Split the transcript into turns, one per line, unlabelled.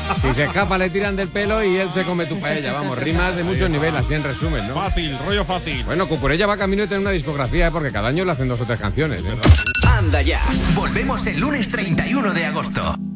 Si se escapa le tiran del pelo y él se come tu paella. Vamos, rimas de muchos niveles, así en resumen, ¿no?
Fácil, rollo fácil.
Bueno, Cucurella va camino de tener una discografía, porque cada año le hacen 2 o 3 canciones, ¿eh?
Anda ya. Volvemos el lunes 31 de agosto.